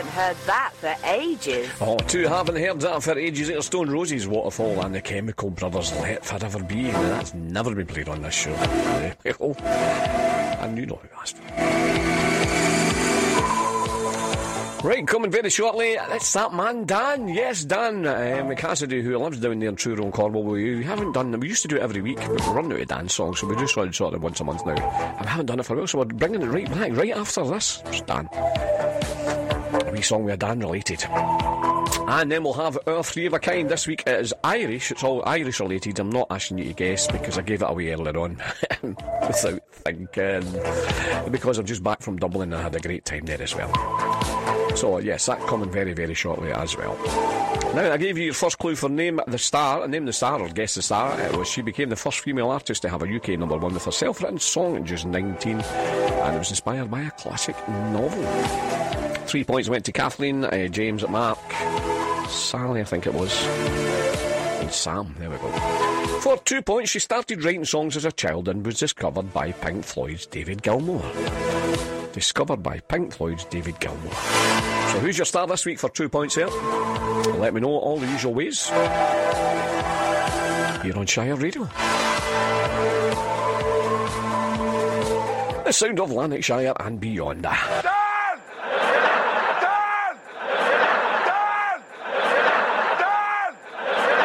haven't heard that for ages. Oh, two haven't heard that for ages. It's Stone Roses, Waterfall, and the Chemical Brothers, Let Forever Be. Now, that's never been played on this show. And you know who asked for it. Right, coming very shortly, it's that man Dan. Yes, Dan Cassidy, who lives down there in Truro and Cornwall. We haven't done, we used to do it every week, but we're running out of dance songs, so we do sort of once a month now. And we haven't done it for a while, so we're bringing it right back, right after this. It's Dan. A wee song with a Dan related. And then we'll have our three of a kind. This week it is Irish. It's all Irish related. I'm not asking you to guess because I gave it away earlier on without thinking. Because I'm just back from Dublin and I had a great time there as well. So yes, that coming very, very shortly as well. Now, I gave you your first clue for Name the Star or Guess the Star. It was she became the first female artist to have a UK number one with her self-written song at just 19, and it was inspired by a classic novel. 3 points went to Kathleen, James, Mark, Sally, I think it was, and Sam. There we go. For 2 points, she started writing songs as a child and was discovered by Pink Floyd's David Gilmour. Discovered by Pink Floyd's David Gilmour. So who's your star this week for 2 points here? Let me know all the usual ways. Here on Shire Radio. The sound of Lanarkshire and beyond.